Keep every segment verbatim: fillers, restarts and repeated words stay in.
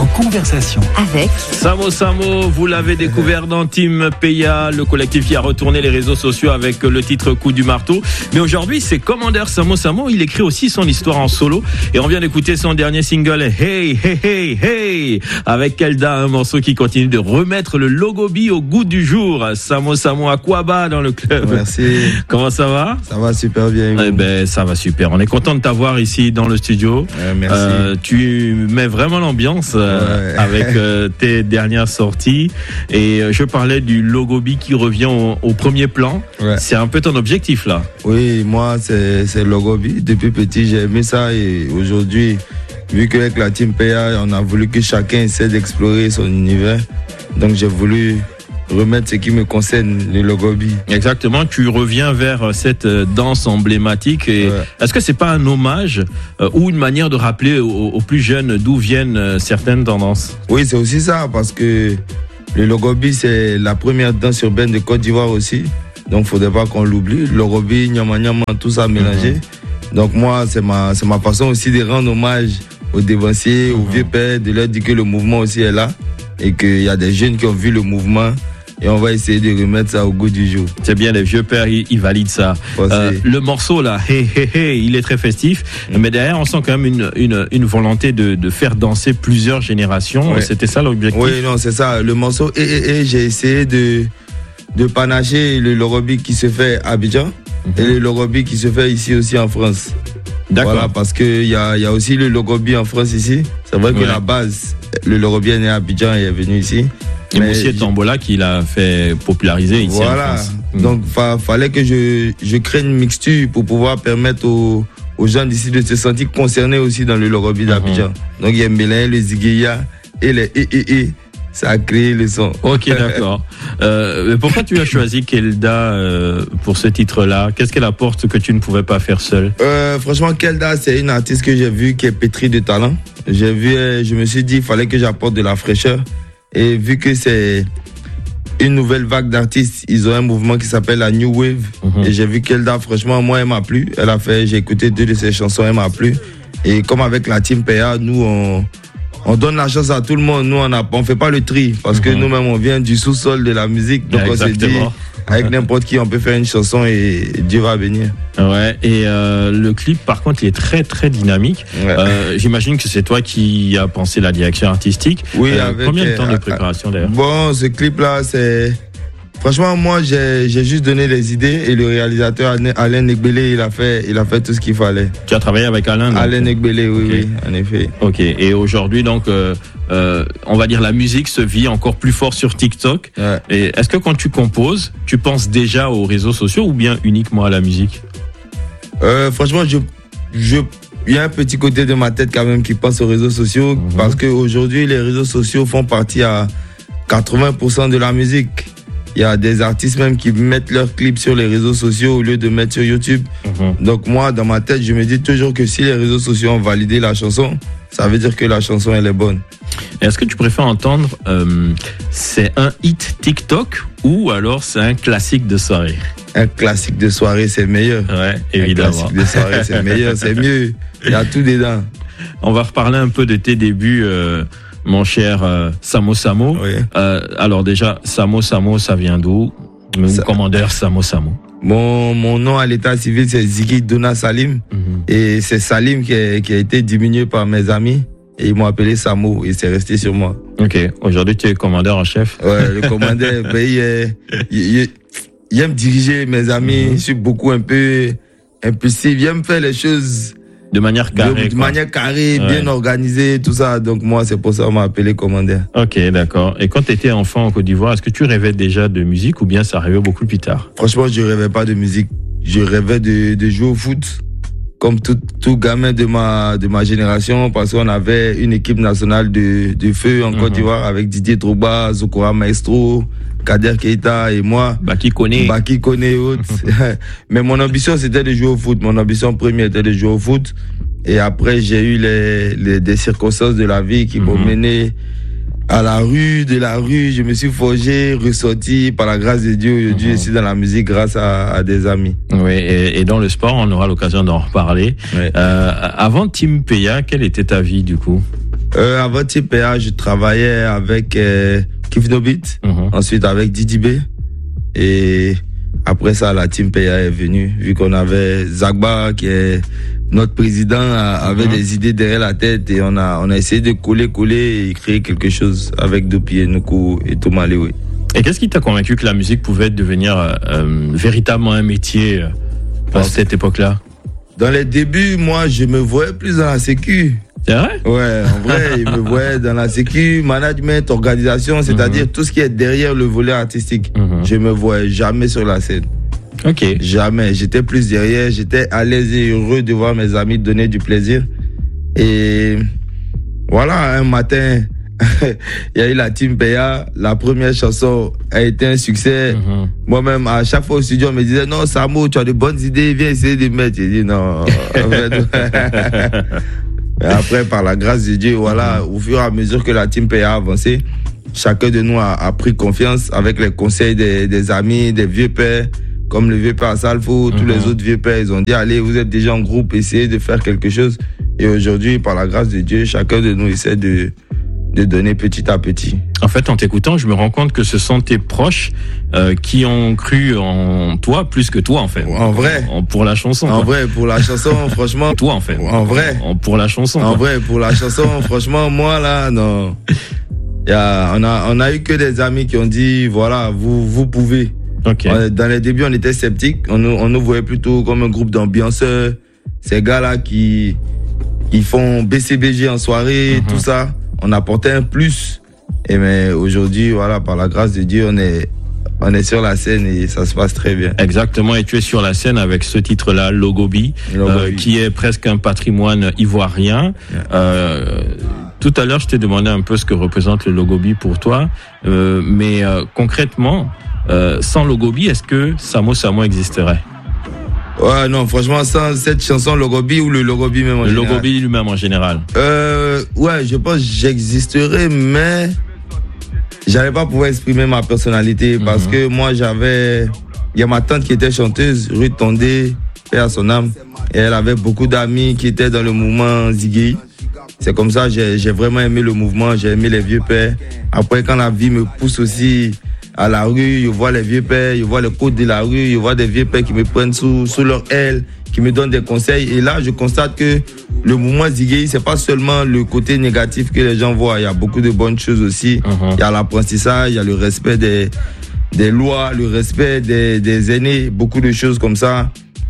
votre conversation. Avec Samo Samo, vous l'avez découvert dans Team Peya, le collectif qui a retourné les réseaux sociaux avec le titre Coup du marteau. Mais aujourd'hui, c'est Commander Samo Samo. Il écrit aussi son histoire en solo. Et on vient d'écouter son dernier single, Hey, Hey, Hey, Hey, avec Kelda, un morceau qui continue de remettre le logobi au goût du jour. Samo Samo Aquaba dans le club. Merci. Comment ça va? Ça va super bien. Eh ben, ça va super. On est content de t'avoir ici dans le studio. Ouais, merci. Euh, tu mets vraiment l'ambiance euh, ouais. avec euh, tes dernières sorties. Et euh, je parlais du logobi qui revient au, au premier plan. Ouais. C'est un peu ton objectif là. Oui, moi c'est c'est logobi. Depuis petit j'ai aimé ça et aujourd'hui, vu qu'avec la Team Peya, on a voulu que chacun essaie d'explorer son univers. Donc j'ai voulu remettre ce qui me concerne, le logobi. Exactement, tu reviens vers cette danse emblématique. Et ouais. Est-ce que c'est pas un hommage euh, ou une manière de rappeler aux, aux plus jeunes d'où viennent euh, certaines tendances? Oui, c'est aussi ça, parce que le logobi, c'est la première danse urbaine de Côte d'Ivoire aussi. Donc, il ne faudrait pas qu'on l'oublie. Le logobi, nyama nyama, tout ça mélangé. Mm-hmm. Donc, moi, c'est ma, c'est ma façon aussi de rendre hommage aux dévanciers, mm-hmm. aux vieux pères, de leur dire que le mouvement aussi est là et qu'il y a des jeunes qui ont vu le mouvement. Et on va essayer de remettre ça au goût du jour. C'est bien, les vieux pères, ils, ils valident ça. Euh, le morceau, là, hey, hey, hey, il est très festif. Mmh. Mais derrière, on sent quand même une, une, une volonté de, de faire danser plusieurs générations. Ouais. C'était ça l'objectif? Oui, non, c'est ça. Le morceau, hey, hey, hey, j'ai essayé de, de panacher le logobi qui se fait à Abidjan mmh. et le logobi qui se fait ici aussi en France. D'accord. Voilà, parce qu'il y a, y a aussi le logobi en France ici. C'est vrai que ouais. la base, le logobi est né à Abidjan et est venu ici. Et Moussier Tambola qui l'a fait populariser ici voilà. en France. Donc, il fa- fallait que je, je crée une mixture pour pouvoir permettre aux, aux gens d'ici de se sentir concernés aussi dans le logobi d'Abidjan. Mm-hmm. Donc, il y a mélangé le zigueya et les et et et. Ça a créé le son. Ok, d'accord. euh, pourquoi tu as choisi Kelda euh, pour ce titre-là? Qu'est-ce qu'elle apporte que tu ne pouvais pas faire seule? euh, Franchement, Kelda, c'est une artiste que j'ai vue qui est pétrie de talent. J'ai vu, je me suis dit, il fallait que j'apporte de la fraîcheur. Et vu que c'est une nouvelle vague d'artistes, ils ont un mouvement qui s'appelle la New Wave. Mm-hmm. Et j'ai vu Kelda, franchement, moi, elle m'a plu. Elle a fait, j'ai écouté deux de ses chansons, elle m'a plu. Et comme avec la Team Peya, nous, on, on donne la chance à tout le monde. Nous, on a, on fait pas le tri. Parce mm-hmm. que nous-mêmes, on vient du sous-sol de la musique. Donc, yeah, on se dit, avec n'importe qui, on peut faire une chanson et Dieu va venir. Ouais, et euh, le clip, par contre, il est très, très dynamique. Ouais. Euh, j'imagine que c'est toi qui as pensé la direction artistique. Oui, euh, avec... Combien de temps de préparation, d'ailleurs? Bon, ce clip-là, c'est... Franchement, moi, j'ai, j'ai juste donné les idées et le réalisateur, Alain Negbele, il a fait, il a fait tout ce qu'il fallait. Tu as travaillé avec Alain? Donc... Alain Negbele, oui, okay. oui, en effet. Ok, et aujourd'hui, donc... Euh... Euh, on va dire la musique se vit encore plus fort sur TikTok. Ouais. Et est-ce que quand tu composes, tu penses déjà aux réseaux sociaux ou bien uniquement à la musique? euh, Franchement, je, je, il y a un petit côté de ma tête quand même qui pense aux réseaux sociaux mmh. parce qu'aujourd'hui, les réseaux sociaux font partie à quatre-vingts pour cent de la musique. Il y a des artistes même qui mettent leurs clips sur les réseaux sociaux au lieu de mettre sur YouTube. Mmh. Donc moi, dans ma tête, je me dis toujours que si les réseaux sociaux ont validé la chanson, ça veut dire que la chanson, elle est bonne. Est-ce que tu préfères entendre euh, c'est un hit TikTok ou alors c'est un classique de soirée? Un classique de soirée, c'est meilleur. Ouais, évidemment. Un classique de soirée, c'est meilleur, c'est mieux. Il y a tout dedans. On va reparler un peu de tes débuts, euh, mon cher euh, Samo Samo. Oui. Euh, alors déjà, Samo Samo, ça vient d'où? Mon ça... commandeur Samo Samo. Mon, mon nom à l'état civil, c'est Ziggy Dona Salim. Mm-hmm. Et c'est Salim qui a, qui a été diminué par mes amis. Et ils m'ont appelé Samo et c'est resté sur moi. Ok. Aujourd'hui, tu es commandeur en chef. Ouais, le commandeur, ben, il, il, il, il aime diriger mes amis. Mm-hmm. Je suis beaucoup un peu impulsif. Il aime faire les choses de manière carrée. De, de manière carrée, ouais. Bien organisée, tout ça. Donc moi, c'est pour ça qu'on m'a appelé commandeur. Ok, d'accord. Et quand tu étais enfant en Côte d'Ivoire, est-ce que tu rêvais déjà de musique ou bien ça arrivait beaucoup plus tard? Franchement, je rêvais pas de musique. Je rêvais de, de jouer au foot. Comme tout, tout gamin de ma, de ma génération, parce qu'on avait une équipe nationale de, de feu en mm-hmm. Côte d'Ivoire avec Didier Drogba, Zokora Maestro, Kader Keita et moi. Baki Koné. Baki Koné et autres. Mais mon ambition, c'était de jouer au foot. Mon ambition première était de jouer au foot. Et après, j'ai eu les, les, des circonstances de la vie qui mm-hmm. m'ont mené à la rue, de la rue, je me suis forgé, ressorti par la grâce de Dieu. Aujourd'hui, mmh. je suis dans la musique grâce à, à des amis. Oui, et, et dans le sport, on aura l'occasion d'en reparler. Ouais. Euh, avant Team Peya, quelle était ta vie du coup? euh, Avant Team P A, je travaillais avec euh, Kivnobit, mm-hmm. ensuite avec Didi B. Et après ça, la Team P A est venue, vu qu'on avait Zagba, qui est notre président, avait mm-hmm. des idées derrière la tête, et on a, on a essayé de coller, coller et créer quelque chose avec Dopi, Nuku et Thomas Léoui. Et qu'est-ce qui t'a convaincu que la musique pouvait devenir euh, véritablement un métier euh, à cette époque-là? Dans les débuts, moi, je me voyais plus dans la sécu. C'est vrai? Ouais, en vrai, je me voyais dans la sécu, management, organisation, c'est-à-dire mm-hmm. tout ce qui est derrière le volet artistique. Mm-hmm. Je me voyais jamais sur la scène. Ok. Jamais. J'étais plus derrière, j'étais à l'aise et heureux de voir mes amis donner du plaisir. Et voilà, un matin, il y a eu la Team P A, la première chanson a été un succès. Mm-hmm. Moi-même, à chaque fois au studio, on me disait, non, Samo, tu as de bonnes idées, viens essayer de mettre. J'ai dit, non. Et après, par la grâce de Dieu, voilà, mm-hmm. au fur et à mesure que la Team P A a avancé, chacun de nous a, a pris confiance avec les conseils des, des amis, des vieux pères, comme le vieux père Salfo, mm-hmm. tous les autres vieux pères. Ils ont dit, allez, vous êtes déjà en groupe, essayez de faire quelque chose. Et aujourd'hui, par la grâce de Dieu, chacun de nous essaie de de donner petit à petit. En fait, en t'écoutant, je me rends compte que ce sont tes proches euh, qui ont cru en toi plus que toi, en fait. En vrai. En, pour la chanson. En quoi. vrai, pour la chanson, franchement. Toi, en fait. En vrai. En, pour la chanson. En quoi. vrai, pour la chanson, franchement, moi, là, non. Y a, on a, on a eu que des amis qui ont dit, voilà, vous, vous pouvez. Okay. Dans les débuts, on était sceptiques. On, on nous voyait plutôt comme un groupe d'ambianceurs. Ces gars-là qui, ils font B C B G en soirée, mm-hmm. tout ça. On apportait un plus. Et mais aujourd'hui, voilà, par la grâce de Dieu, on est, on est sur la scène et ça se passe très bien. Exactement. Et tu es sur la scène avec ce titre-là, Logobi, euh, qui est presque un patrimoine ivoirien. Yeah. Euh, tout à l'heure, je t'ai demandé un peu ce que représente le Logobi pour toi. Euh, mais euh, concrètement, euh, sans Logobi, est-ce que Samo Samo existerait? Ouais, non, franchement, sans cette chanson Logobi ou le Logobi même en le général. Le Logobi lui-même en général. Euh, ouais, je pense que j'existerais, mais j'allais pas pouvoir exprimer ma personnalité mm-hmm. parce que moi, j'avais, il y a ma tante qui était chanteuse, Ruth Tondé, paix à son âme, et elle avait beaucoup d'amis qui étaient dans le mouvement Ziggy. C'est comme ça, j'ai, j'ai vraiment aimé le mouvement, j'ai aimé les vieux pères. Après, quand la vie me pousse aussi à la rue, je vois les vieux pères, je vois les côtes de la rue, je vois des vieux pères qui me prennent sous, sous leur aile, qui me donnent des conseils. Et là, je constate que le mouvement Ziggy, c'est pas seulement le côté négatif que les gens voient. Il y a beaucoup de bonnes choses aussi. Uh-huh. Il y a l'apprentissage, il y a le respect des, des lois, le respect des, des aînés, beaucoup de choses comme ça.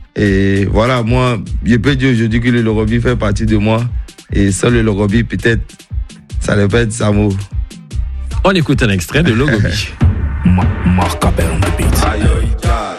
Et voilà, moi, je peux dire aujourd'hui que le Logobi fait partie de moi. Et sans le Logobi, peut-être, ça ne peut être Samo. On écoute un extrait de Logobi. Mark Abel on the beat.